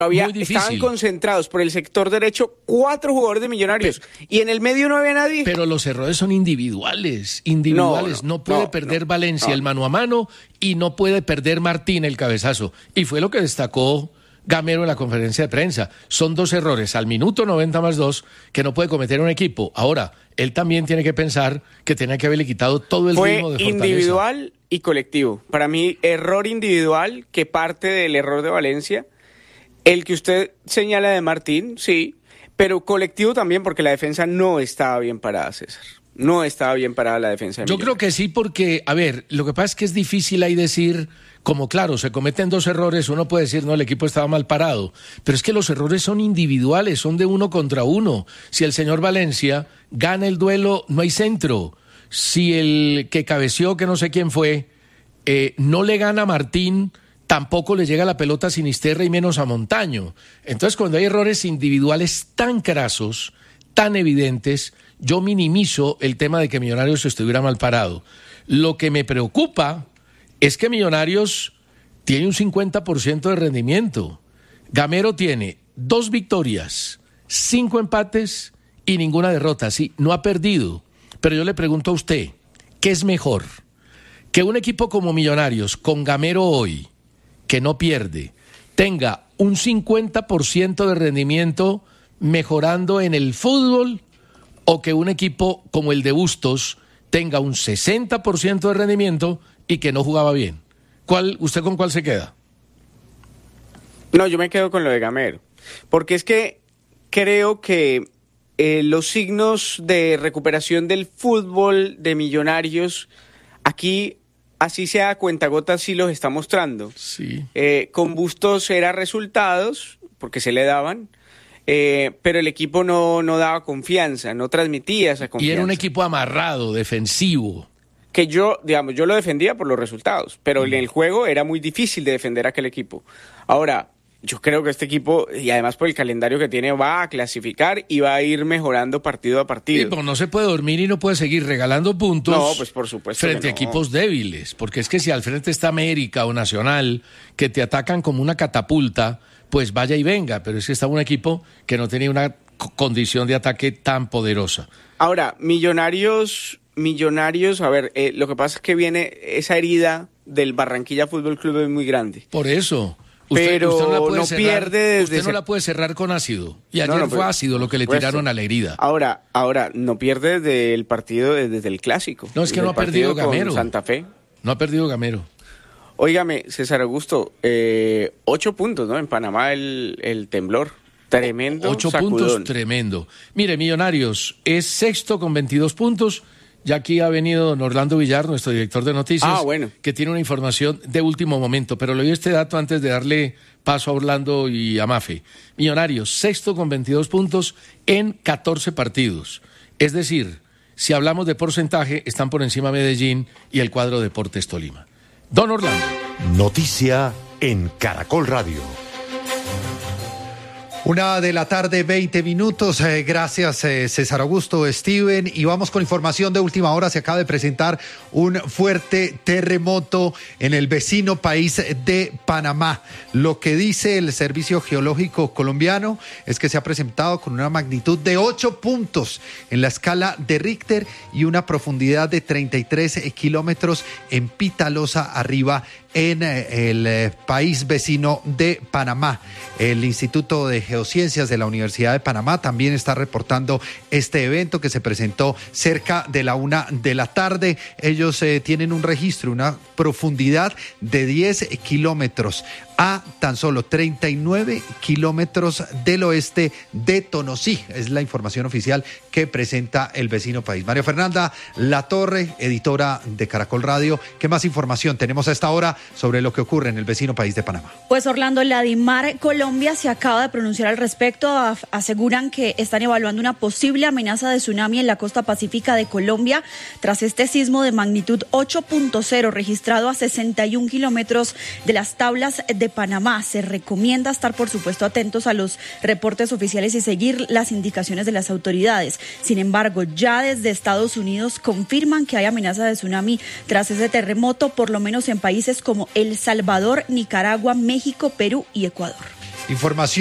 Estaban concentrados por el sector derecho 4 jugadores de Millonarios y en el medio no había nadie. Pero los errores son individuales. No puede perder Valencia el mano a mano y no puede perder Martín el cabezazo. Y fue lo que destacó Gamero en la conferencia de prensa. Son 2 errores al minuto 90+2 que no puede cometer un equipo. Ahora, él también tiene que pensar que tenía que haberle quitado todo el ritmo de Fortaleza. Fue individual y colectivo. Para mí, error individual que parte del error de Valencia. El que usted señala de Martín, sí, pero colectivo también porque la defensa no estaba bien parada, César. No estaba bien parada la defensa de Yo Millonarios. creo que sí porque, a ver, lo que pasa es que es difícil ahí decir, como claro, se cometen 2 errores, uno puede decir, no, el equipo estaba mal parado, pero es que los errores son individuales, son de 1 contra 1. Si el señor Valencia gana el duelo, no hay centro. Si el que cabeció, que no sé quién fue, no le gana a Martín, tampoco le llega la pelota a Sinisterra y menos a Montaño. Entonces, cuando hay errores individuales tan crasos, tan evidentes, yo minimizo el tema de que Millonarios estuviera mal parado. Lo que me preocupa es que Millonarios tiene un 50% de rendimiento. Gamero tiene 2 victorias, 5 empates y ninguna derrota. Sí, no ha perdido. Pero yo le pregunto a usted, ¿qué es mejor? Que un equipo como Millonarios, con Gamero hoy, que no pierde, tenga un 50% de rendimiento mejorando en el fútbol, o que un equipo como el de Bustos tenga un 60% de rendimiento y que no jugaba bien. ¿Usted con cuál se queda? No, yo me quedo con lo de Gamero, porque es que creo que los signos de recuperación del fútbol de Millonarios aquí, así sea a cuentagotas, sí los está mostrando. Sí. Con Bustos era resultados, porque se le daban, pero el equipo no daba confianza, no transmitía esa confianza. Y era un equipo amarrado, defensivo. Que yo lo defendía por los resultados, pero en el juego era muy difícil de defender a aquel equipo. Ahora, yo creo que este equipo, y además por el calendario que tiene, va a clasificar y va a ir mejorando partido a partido. Sí, pero no se puede dormir y no puede seguir regalando puntos. No, pues por supuesto frente a equipos débiles, porque es que si al frente está América o Nacional, que te atacan como una catapulta, pues vaya y venga, pero es que está un equipo que no tenía una condición de ataque tan poderosa. Ahora, Millonarios, a ver, lo que pasa es que viene esa herida del Barranquilla Fútbol Club es muy grande. Por eso. Usted no la puede cerrar con ácido. Y ayer fue ácido lo que le tiraron a la herida. Ahora, no pierde desde el partido, desde el clásico. No, es que no ha perdido Gamero. Santa Fe. No ha perdido Gamero. Óigame, César Augusto, 8 puntos, ¿no? En Panamá el temblor. Tremendo 8 sacudón. puntos, tremendo. Mire, Millonarios es 6º con 22 puntos. Ya aquí ha venido don Orlando Villar, nuestro director de noticias, que tiene una información de último momento, pero le doy este dato antes de darle paso a Orlando y a Mafe. Millonarios, 6º con 22 puntos en 14 partidos. Es decir, si hablamos de porcentaje, están por encima Medellín y el cuadro Deportes Tolima. Don Orlando. Noticia en Caracol Radio. 1:20 p.m. Gracias, César Augusto, Steven. Y vamos con información de última hora. Se acaba de presentar un fuerte terremoto en el vecino país de Panamá. Lo que dice el Servicio Geológico Colombiano es que se ha presentado con una magnitud de 8 puntos en la escala de Richter y una profundidad de 33 kilómetros en Pitalosa, arriba en el país vecino de Panamá. El Instituto de Geociencias de la Universidad de Panamá también está reportando este evento que se presentó cerca de la 1:00 p.m. Ellos tienen un registro, una profundidad de 10 kilómetros a tan solo 39 kilómetros del oeste de Tonosí. Es la información oficial que presenta el vecino país. María Fernanda Latorre, editora de Caracol Radio. ¿Qué más información tenemos a esta hora sobre lo que ocurre en el vecino país de Panamá? Pues Orlando, la DIMAR Colombia se acaba de pronunciar al respecto. Aseguran que están evaluando una posible amenaza de tsunami en la costa pacífica de Colombia tras este sismo de magnitud 8.0 registrado a 61 kilómetros de las tablas de Panamá. Se recomienda estar, por supuesto, atentos a los reportes oficiales y seguir las indicaciones de las autoridades. Sin embargo, ya desde Estados Unidos confirman que hay amenaza de tsunami tras ese terremoto, por lo menos en países como El Salvador, Nicaragua, México, Perú y Ecuador. Información